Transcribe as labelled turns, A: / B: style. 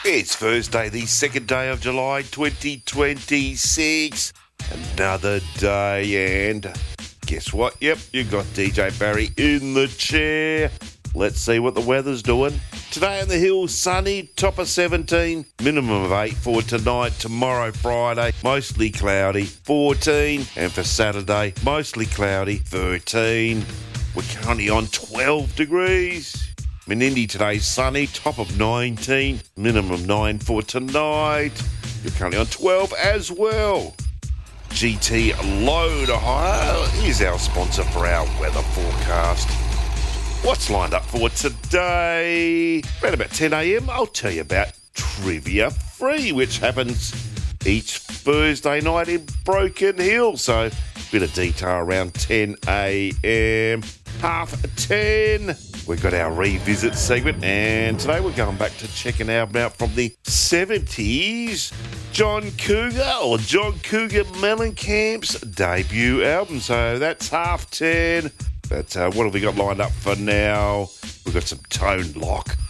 A: It's Thursday, the 2nd day of July 2026. Another day, and guess what? Yep, you got DJ Barry in the chair. Let's see what the weather's doing. Today on the hills, sunny, top of 17, minimum of 8 for tonight. Tomorrow, Friday, mostly cloudy, 14. And for Saturday, mostly cloudy, 13. We're currently on 12 degrees. Menindee today, sunny, top of 19, minimum 9 for tonight. You're currently on 12 as well. GT Load Hire is our sponsor for our weather forecast. What's lined up for today? Around about 10 a.m, I'll tell you about Trivia Free, which happens each Thursday night in Broken Hill. So, a bit of detail around 10 a.m. 10:30. We've got our revisit segment, and today we're going back to check an album out from the 70s. John Cougar Mellencamp's debut album. So that's 10:30. But what have we got lined up for now? We've got some Tone Loc,